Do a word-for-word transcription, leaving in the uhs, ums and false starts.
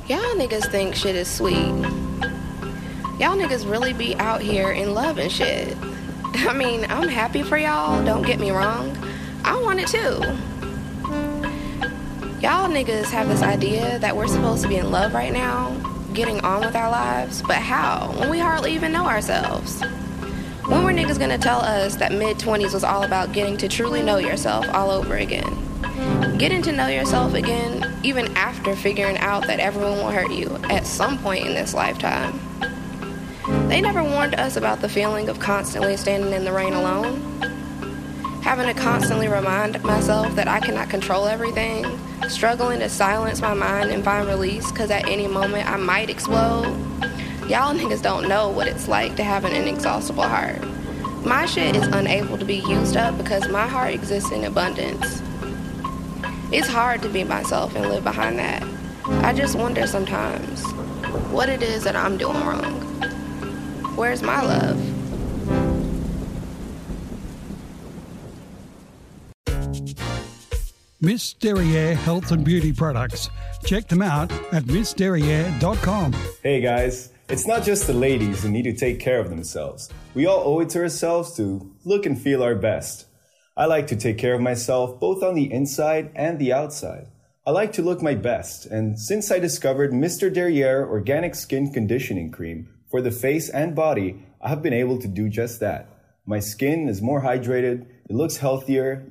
Y'all niggas think shit is sweet. Y'all niggas really be out here in love and shit. I mean, I'm happy for y'all, don't get me wrong. I want it too. Y'all niggas have this idea that we're supposed to be in love right now, getting on with our lives, but how? When we hardly even know ourselves. When were niggas gonna tell us that mid-twenties was all about getting to truly know yourself all over again? Getting to know yourself again, even after figuring out that everyone will hurt you at some point in this lifetime. They never warned us about the feeling of constantly standing in the rain alone. Having to constantly remind myself that I cannot control everything, struggling to silence my mind and find release because at any moment I might explode. Y'all niggas don't know what it's like to have an inexhaustible heart. My shit is unable to be used up because my heart exists in abundance. It's hard to be myself and live behind that. I just wonder sometimes what it is that I'm doing wrong. Where's my love? Miss Derriere Health and Beauty Products. Check them out at miss derriere dot com. Hey guys, it's not just the ladies who need to take care of themselves. We all owe it to ourselves to look and feel our best. I like to take care of myself both on the inside and the outside. I like to look my best, and since I discovered Mister Derriere Organic Skin Conditioning Cream for the face and body, I have been able to do just that. My skin is more hydrated, it looks healthier,